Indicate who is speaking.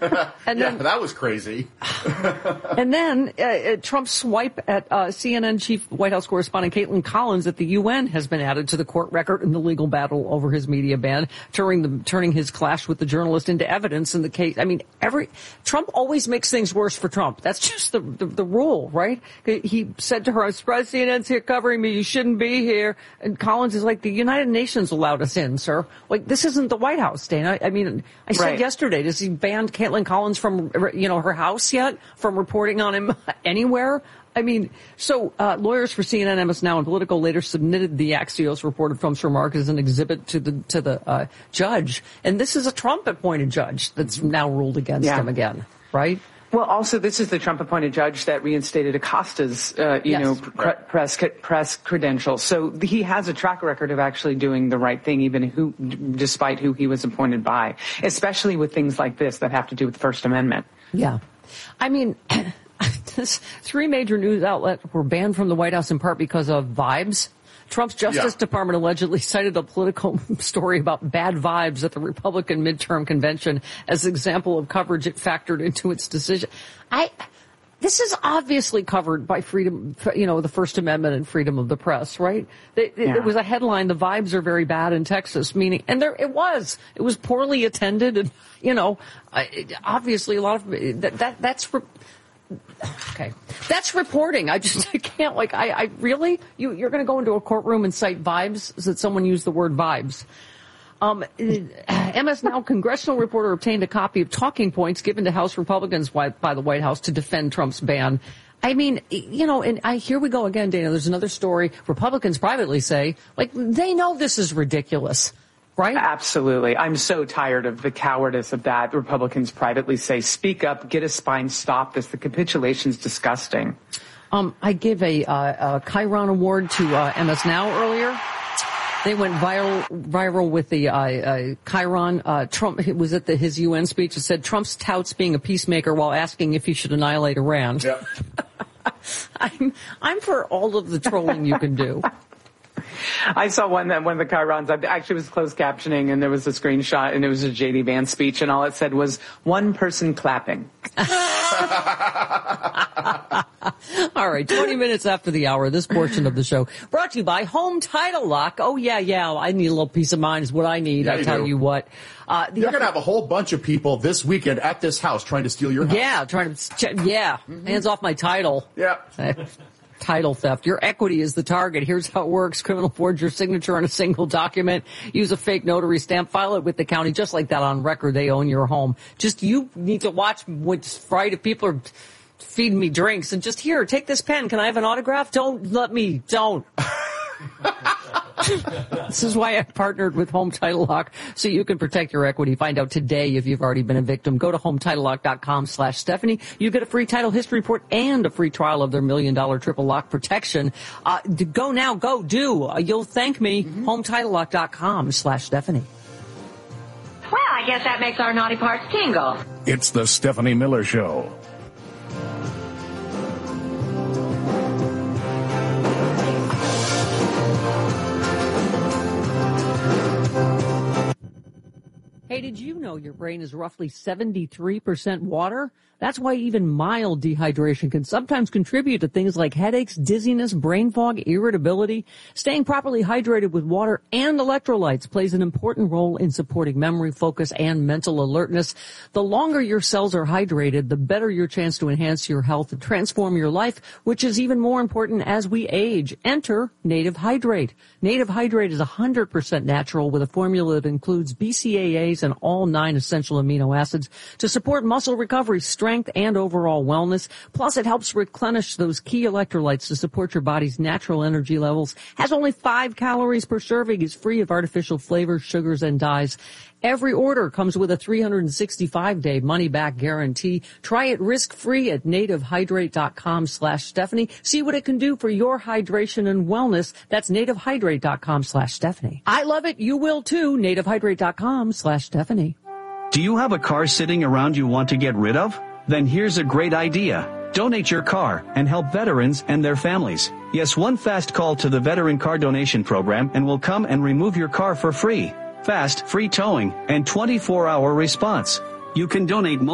Speaker 1: And
Speaker 2: then, that was crazy.
Speaker 1: And then Trump's swipe at CNN chief White House correspondent Caitlin Collins at the UN has been added to the court record in the legal battle over his media ban, turning his clash with the journalist into evidence in the case. I mean, Trump always makes things worse for Trump. That's just the rule, right? He said to her, "I'm surprised CNN's here covering me. You shouldn't be here." And Collins is like, "The United Nations allowed us in, sir. Like, this isn't the White House, Dana." I mean, I said yesterday, does he ban Caitlin Collins from, her house yet, from reporting on him anywhere? I mean, so lawyers for CNN, MS Now, and Politico later submitted the Axios report of Trump's remark as an exhibit to the judge. And this is a Trump-appointed judge that's now ruled against him again, right?
Speaker 3: Well, also, this is the Trump-appointed judge that reinstated Acosta's, press credentials. So he has a track record of actually doing the right thing, despite who he was appointed by, especially with things like this that have to do with the First Amendment.
Speaker 1: Yeah. I mean, three major news outlets were banned from the White House in part because of vibes. Trump's Justice Department allegedly cited a political story about bad vibes at the Republican midterm convention as an example of coverage it factored into its decision. This is obviously covered by freedom, the First Amendment and freedom of the press, right? It was a headline, "The vibes are very bad in Texas," meaning, and it was poorly attended, and, obviously a lot of that's okay. That's reporting. I can't, I really, you're going to go into a courtroom and cite vibes? That someone used the word vibes. MS Now congressional reporter obtained a copy of talking points given to House Republicans by the White House to defend Trump's ban. I mean, here we go again, Dana. There's another story. Republicans privately say, they know this is ridiculous. Right?
Speaker 3: Absolutely. I'm so tired of the cowardice of that. Republicans privately say, speak up, get a spine, stop this. The capitulation's disgusting.
Speaker 1: I give a Chiron Award to MS Now earlier. They went viral with the Chiron. Trump was at his UN speech. It said Trump's touts being a peacemaker while asking if he should annihilate Iran. Yeah. I'm for all of the trolling you can do.
Speaker 3: I saw one of the Chirons, I actually was closed captioning, and there was a screenshot, and it was a J.D. Vance speech, and all it said was, one person clapping.
Speaker 1: All right, 20 minutes after the hour, this portion of the show brought to you by Home Title Lock. Oh, yeah, I need a little peace of mind is what I need. I tell you what.
Speaker 2: You're going to have a whole bunch of people this weekend at this house trying to steal your house.
Speaker 1: Yeah, Hands off my title.
Speaker 2: Yeah.
Speaker 1: Title theft. Your equity is the target. Here's how it works. Criminal forge your signature on a single document. Use a fake notary stamp. File it with the county. Just like that on record, they own your home. Just you need to watch what's right if people are feeding me drinks. And just here, take this pen. Can I have an autograph? Don't. This is why I partnered with Home Title Lock, so you can protect your equity. Find out today if you've already been a victim. Go to HometitleLock.com/Stephanie. You get a free title history report and a free trial of their $1 million triple lock protection. Go now. Go do. You'll thank me. HometitleLock.com/Stephanie.
Speaker 4: Well, I guess that makes our naughty parts tingle.
Speaker 5: It's the Stephanie Miller Show.
Speaker 1: Hey, did you know your brain is roughly 73% water? That's why even mild dehydration can sometimes contribute to things like headaches, dizziness, brain fog, irritability. Staying properly hydrated with water and electrolytes plays an important role in supporting memory, focus, and mental alertness. The longer your cells are hydrated, the better your chance to enhance your health and transform your life, which is even more important as we age. Enter Native Hydrate. Native Hydrate is 100% natural with a formula that includes BCAAs and all 9 essential amino acids to support muscle recovery, strength, and overall wellness. Plus, it helps replenish those key electrolytes to support your body's natural energy levels. Has only 5 calories per serving, is free of artificial flavors, sugars, and dyes. Every order comes with a 365-day money-back guarantee. Try it risk-free at nativehydrate.com/Stephanie. See what it can do for your hydration and wellness. That's nativehydrate.com/Stephanie. I love it. You will too. nativehydrate.com/Stephanie.
Speaker 6: Do you have a car sitting around you want to get rid of? Then here's a great idea. Donate your car and help veterans and their families. Yes, one fast call to the Veteran Car Donation Program and we'll come and remove your car for free. Fast, free towing, and 24-hour response. You can donate